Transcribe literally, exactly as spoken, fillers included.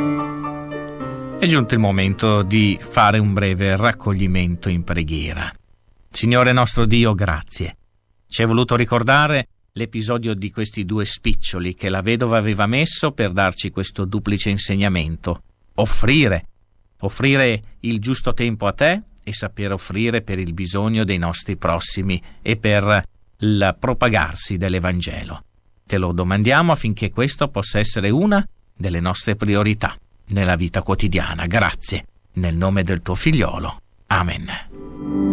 È giunto il momento di fare un breve raccoglimento in preghiera. Signore nostro Dio, grazie. Ci è voluto ricordare l'episodio di questi due spiccioli che la vedova aveva messo per darci questo duplice insegnamento. Offrire, offrire il giusto tempo a te e sapere offrire per il bisogno dei nostri prossimi e per il propagarsi dell'Evangelo. Te lo domandiamo affinché questo possa essere una delle nostre priorità nella vita quotidiana. Grazie, nel nome del tuo figliolo. Amen.